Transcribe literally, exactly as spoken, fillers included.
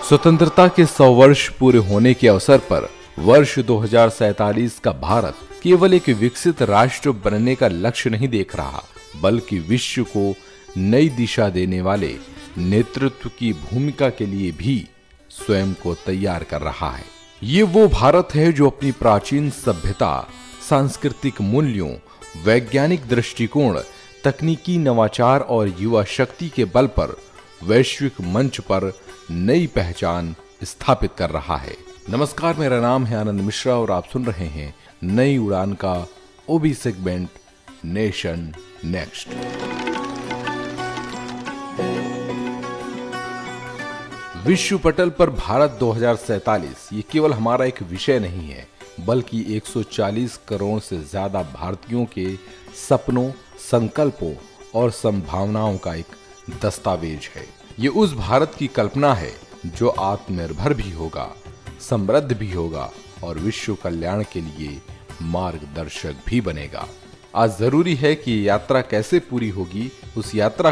स्वतंत्रता के सौ वर्ष पूरे होने के अवसर पर वर्ष दो हज़ार सैतालीस का भारत केवल एक विकसित राष्ट्र बनने का लक्ष्य नहीं देख रहा, बल्कि विश्व को नई दिशा देने वाले नेतृत्व की भूमिका के लिए भी स्वयं को तैयार कर रहा है। ये वो भारत है जो अपनी प्राचीन सभ्यता, सांस्कृतिक मूल्यों, वैज्ञानिक दृष्टिकोण, तकनीकी नवाचार और युवा शक्ति के बल पर वैश्विक मंच पर नई पहचान स्थापित कर रहा है। नमस्कार, मेरा नाम है आनंद मिश्रा और आप सुन रहे हैं नई उड़ान का ओबी सेगमेंट नेशन नेक्स्ट। विश्व पटल पर भारत दो हज़ार सैतालीस ये केवल हमारा एक विषय नहीं है, बल्कि एक सौ चालीस करोड़ से ज्यादा भारतीयों के सपनों, संकल्पों और संभावनाओं का एक दस्तावेज है। ये उस भारत की कल्पना है जो आत्मनिर्भर भी होगा, समृद्ध भी होगा और विश्व कल्याण के लिए मार्गदर्शक भी बनेगा। आज जरूरी है कि यात्रा कैसे पूरी होगी, उस यात्रा